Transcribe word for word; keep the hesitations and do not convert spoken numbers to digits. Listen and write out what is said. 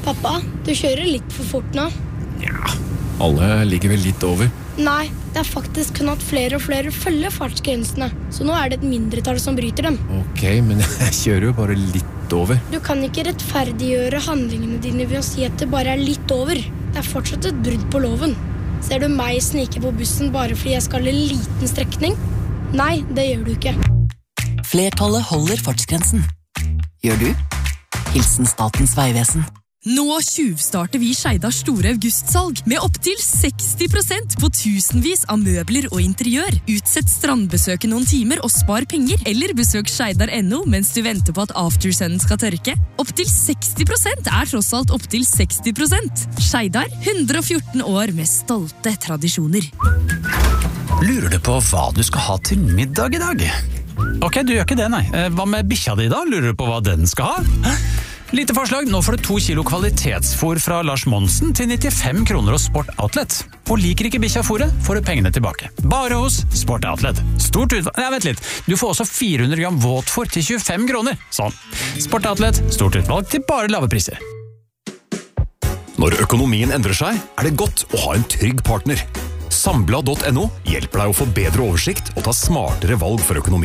Pappa, du kjører litt for fort nå. Ja, alle ligger vel litt over. Nei, det er faktisk kun at flere og flere følger fartsgrensene. Så nå er det et mindretall som bryter dem. Ok, men jeg kjører jo bare litt over. Du kan ikke rettferdiggjøre handlingene dine ved å si at det bare er litt over. Det er fortsatt et brudd på loven. Ser du meg snike på bussen bare fordi jeg skal en liten strekning? Nei, det gjør du ikke. Flertallet holder fartsgrensen. Gjør du? Hilsen Statens vegvesen. Nå tjuvstarter vi Skeidars store augustsalg med opp til seksti prosent på tusenvis av møbler og interiør. Utsett strandbesøket noen timer og spar penger, eller besøk skeidar punktum no mens du venter på at aftersunnen skal tørke. Opp til seksti prosent er tross alt opp til seksti prosent. Skeidar, hundre og fjorten år med stolte tradisjoner. Lurer du på hva du skal ha til middag i dag? Ok, du gjør ikke det, nei. Hva med bikkja di da? Lurer du på hva den skal ha? Lite forslag, nå får du to kilo kvalitetsfôr fra Lars Monsen til nittifem kroner hos Sport Outlet. Og liker ikke bikkja-fôret, får du pengene tilbake. Bare hos Sport Outlet. Stort utvalg... Nei, vent litt. Du får også fire hundre gram våtfôr til tjuefem kroner. Sånn. Sport Outlet, stort utvalg til bare lave priser. Når økonomien endrer seg, er det godt å ha en trygg partner. Sambla punktum no hjelper deg å få bedre oversikt og ta smartere valg for økonomi.